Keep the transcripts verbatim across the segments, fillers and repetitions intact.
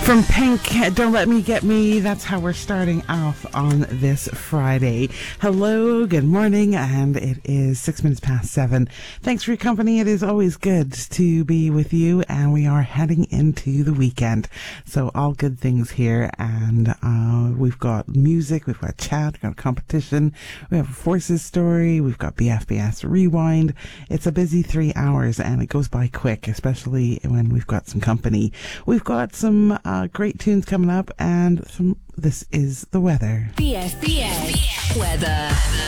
From Pink, Don't Let Me Get Me. That's how we're starting off on this Friday. Hello, good morning, and it is six minutes past seven. Thanks for your company. It is always good to be with you, and we are heading into the weekend. So all good things here, and uh, we've got music, we've got chat, we've got competition, we have a Forces story, we've got B F B S Rewind. It's a busy three hours, and it goes by quick, especially when we've got some company. We've got some uh, great tunes coming up, and some. This is the weather. B F B S weather.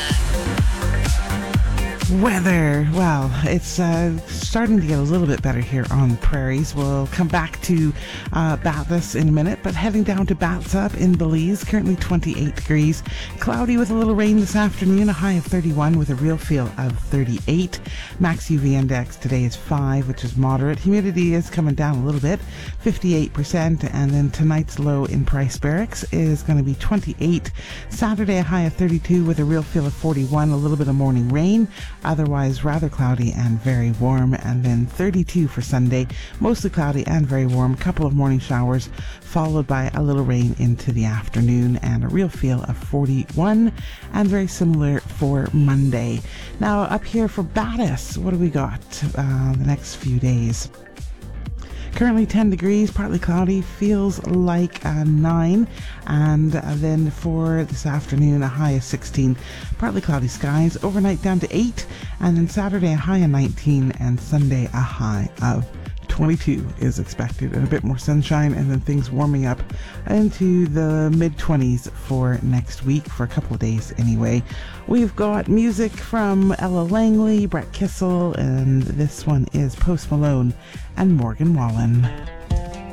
Weather. Well, it's uh, starting to get a little bit better here on the prairies. We'll come back to uh, Bathurst in a minute, but heading down to Batsup in Belize, currently twenty-eight degrees. Cloudy with a little rain this afternoon, a high of thirty-one with a real feel of thirty-eight. Max U V index today is five, which is moderate. Humidity is coming down a little bit, fifty-eight percent, and then tonight's low in Price Barracks is going to be twenty-eight. Saturday, a high of thirty-two with a real feel of forty-one, a little bit of morning rain. Otherwise rather cloudy and very warm. And then thirty-two for Sunday, mostly cloudy and very warm, a couple of morning showers followed by a little rain into the afternoon, and a real feel of forty-one, and very similar for Monday. Now up here for Battis, what do we got uh, the next few days? Currently ten degrees, partly cloudy, feels like a nine. And uh, then for this afternoon, a high of sixteen, partly cloudy skies. Overnight down to eight. And then Saturday, a high of nineteen. And Sunday, a high of twenty-two is expected. And a bit more sunshine, and then things warming up into the mid-twenties for next week, for a couple of days anyway. We've got music from Ella Langley, Brett Kissel, and this one is Post Malone and Morgan Wallen.